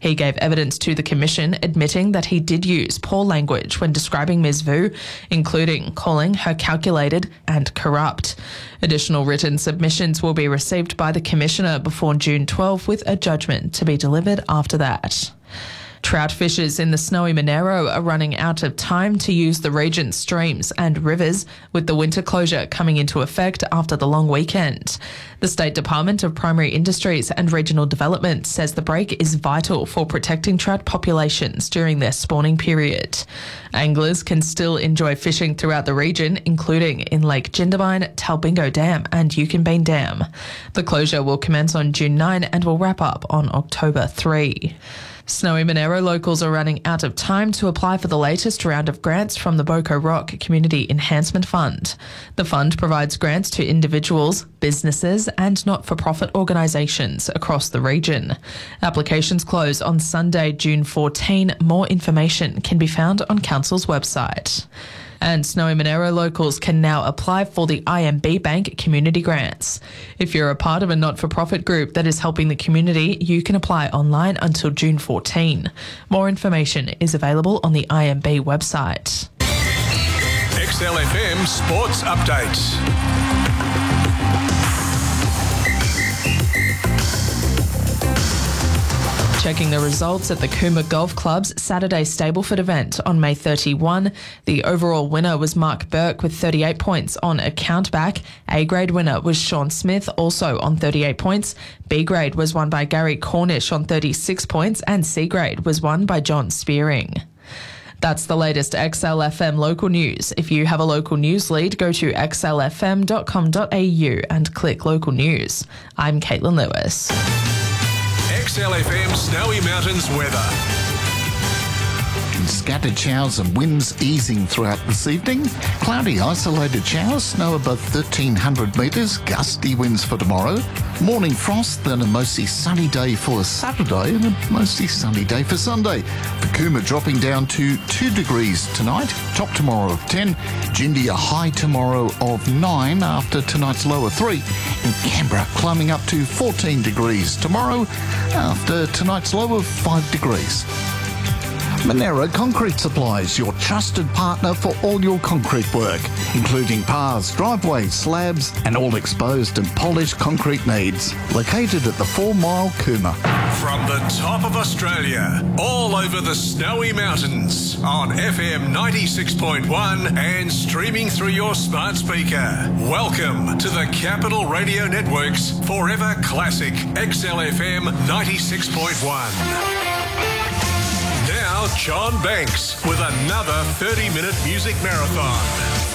He gave evidence to the Commission admitting that he did use poor language when describing Ms Vu, including calling her calculated and corrupt. Additional written submissions will be received by the Commissioner before June 12, with a judgment to be delivered after that. Trout fishers in the Snowy Monaro are running out of time to use the region's streams and rivers, with the winter closure coming into effect after the long weekend. The State Department of Primary Industries and Regional Development says the break is vital for protecting trout populations during their spawning period. Anglers can still enjoy fishing throughout the region, including in Lake Jindabyne, Talbingo Dam and Yukonbean Dam. The closure will commence on June 9 and will wrap up on October 3. Snowy Monaro locals are running out of time to apply for the latest round of grants from the Boko Rock Community Enhancement Fund. The fund provides grants to individuals, businesses and not-for-profit organisations across the region. Applications close on Sunday, June 14. More information can be found on Council's website. And Snowy Monaro locals can now apply for the IMB Bank Community Grants. If you're a part of a not-for-profit group that is helping the community, you can apply online until June 14. More information is available on the IMB website. XLFM Sports Update. Checking the results at the Coomber Golf Club's Saturday Stableford event on May 31. The overall winner was Mark Burke with 38 points on a countback. A-grade winner was Sean Smith, also on 38 points. B-grade was won by Gary Cornish on 36 points and C-grade was won by John Spearing. That's the latest XLFM local news. If you have a local news lead, go to xlfm.com.au and click local news. I'm Caitlin Lewis. XLFM Snowy Mountains weather. Scattered showers and winds easing throughout this evening. Cloudy isolated showers, snow above 1,300 metres, gusty winds for tomorrow. Morning frost, then a mostly sunny day for Saturday and a mostly sunny day for Sunday. The Coomber dropping down to 2 degrees tonight, top tomorrow of 10. Jindy a high tomorrow of 9 after tonight's low of 3. And Canberra climbing up to 14 degrees tomorrow after tonight's low of 5 degrees. Monaro Concrete Supplies, your trusted partner for all your concrete work, including paths, driveways, slabs and all exposed and polished concrete needs. Located at the 4 Mile Coomber. From the top of Australia, all over the Snowy Mountains, on FM 96.1 and streaming through your smart speaker. Welcome to the Capital Radio Network's Forever Classic XLFM 96.1. Now, John Banks with another 30-minute music marathon.